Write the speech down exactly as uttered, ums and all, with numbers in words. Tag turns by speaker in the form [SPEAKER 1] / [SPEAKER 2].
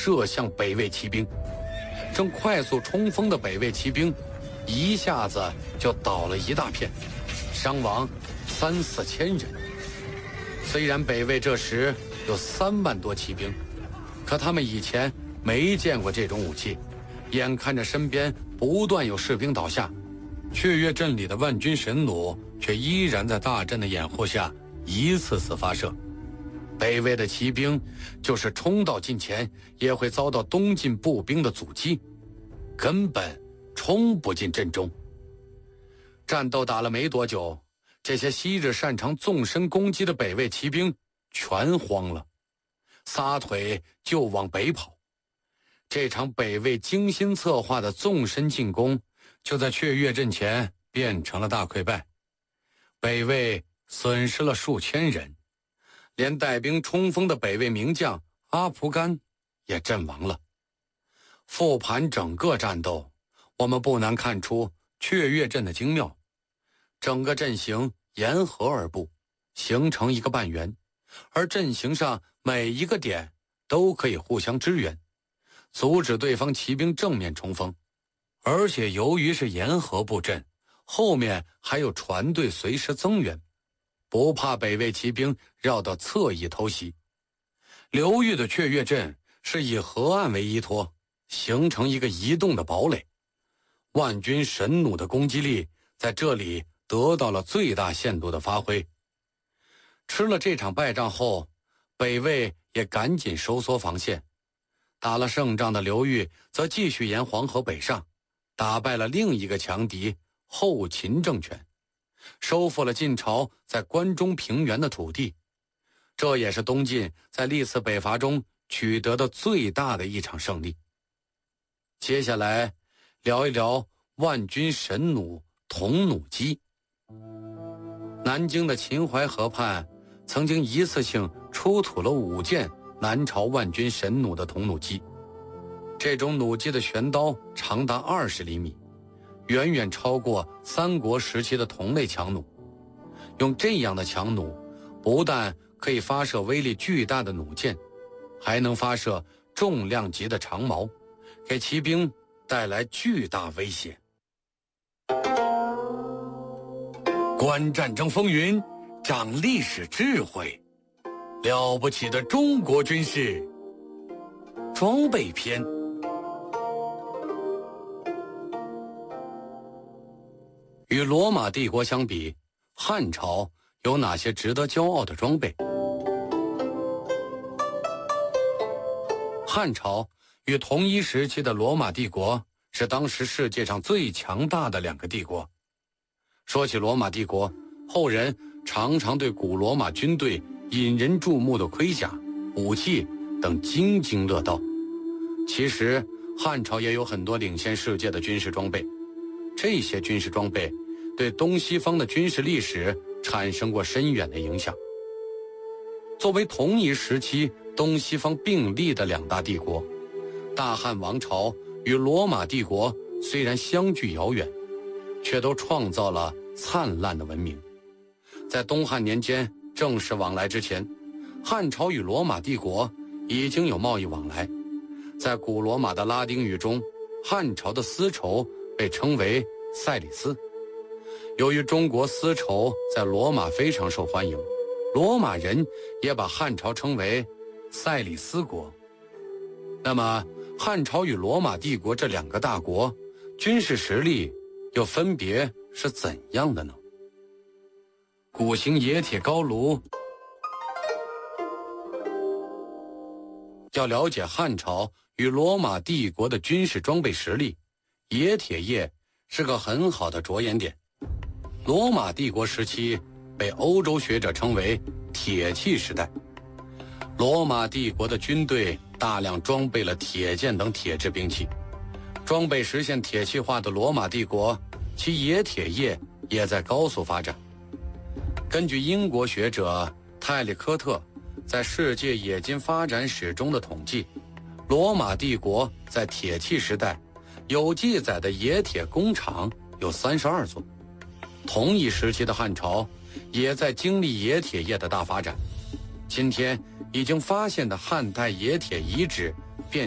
[SPEAKER 1] 射向北魏骑兵。正快速冲锋的北魏骑兵一下子就倒了一大片，伤亡三四千人。虽然北魏这时有三万多骑兵，可他们以前没见过这种武器，眼看着身边不断有士兵倒下，雀跃镇里的万军神弩却依然在大阵的掩护下一次次发射。北魏的骑兵就是冲到近前，也会遭到东晋步兵的阻击，根本冲不进阵中。战斗打了没多久，这些昔日擅长纵深攻击的北魏骑兵全慌了，撒腿就往北跑。这场北魏精心策划的纵深进攻就在雀跃阵前变成了大溃败，北魏损失了数千人，连带兵冲锋的北魏名将阿蒲干也阵亡了。复盘整个战斗，我们不难看出雀跃阵的精妙。整个阵型沿河而布，形成一个半圆，而阵型上每一个点都可以互相支援，阻止对方骑兵正面冲锋。而且由于是沿河布阵，后面还有船队随时增援，不怕北魏骑兵绕到侧翼偷袭。刘裕的雀跃阵是以河岸为依托，形成一个移动的堡垒。万军神弩的攻击力在这里得到了最大限度的发挥。吃了这场败仗后，北魏也赶紧收缩防线。打了胜仗的刘裕则继续沿黄河北上，打败了另一个强敌后秦政权，收复了晋朝在关中平原的土地。这也是东晋在历次北伐中取得的最大的一场胜利。接下来聊一聊万军神弩铜弩机。南京的秦淮河畔曾经一次性出土了五件南朝万军神弩的铜弩机。这种弩机的旋刀长达二十厘米，远远超过三国时期的同类强弩。用这样的强弩，不但可以发射威力巨大的弩箭，还能发射重量级的长矛，给骑兵带来巨大威胁。观战争风云，长历史智慧，了不起的中国军事装备篇。与罗马帝国相比，汉朝有哪些值得骄傲的装备？汉朝与同一时期的罗马帝国是当时世界上最强大的两个帝国。说起罗马帝国，后人常常对古罗马军队引人注目的盔甲、武器等津津乐道。其实汉朝也有很多领先世界的军事装备，这些军事装备对东西方的军事历史产生过深远的影响。作为同一时期东西方并立的两大帝国，大汉王朝与罗马帝国虽然相距遥远，却都创造了灿烂的文明。在东汉年间正式往来之前，汉朝与罗马帝国已经有贸易往来。在古罗马的拉丁语中，汉朝的丝绸被称为塞里斯。由于中国丝绸在罗马非常受欢迎，罗马人也把汉朝称为塞里斯国。那么汉朝与罗马帝国这两个大国军事实力又分别是怎样的呢？古型冶铁高炉。要了解汉朝与罗马帝国的军事装备实力，冶铁业是个很好的着眼点。罗马帝国时期被欧洲学者称为铁器时代。罗马帝国的军队大量装备了铁剑等铁制兵器，装备实现铁器化的罗马帝国，其冶铁业也在高速发展。根据英国学者泰利科特在《世界冶金发展史》中的统计，罗马帝国在铁器时代有记载的冶铁工厂有三十二座。同一时期的汉朝也在经历冶铁业的大发展。今天已经发现的汉代冶铁遗址